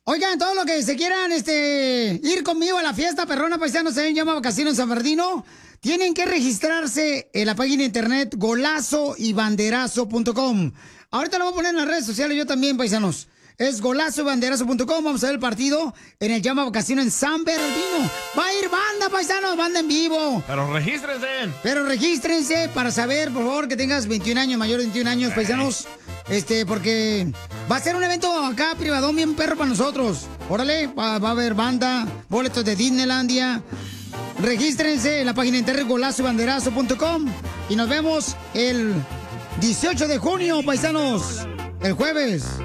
Oigan, todos los que se quieran ir conmigo a la fiesta perrona paisano se llama Casino en San Bernardino, tienen que registrarse en la página de internet golazoybanderazo.com. Ahorita lo voy a poner en las redes sociales yo también, paisanos. Es golazoybanderazo.com. Vamos a ver el partido en el Llama Casino en San Bernardino. Va a ir banda, paisanos, banda en vivo. Pero regístrense para saber, por favor, que tengas 21 años, mayor de 21 años, paisanos. Porque va a ser un evento acá privadón bien perro para nosotros. Órale, va a haber banda, boletos de Disneylandia. Regístrense en la página de internet golazoybanderazo.com y nos vemos el 18 de junio, paisanos, el jueves.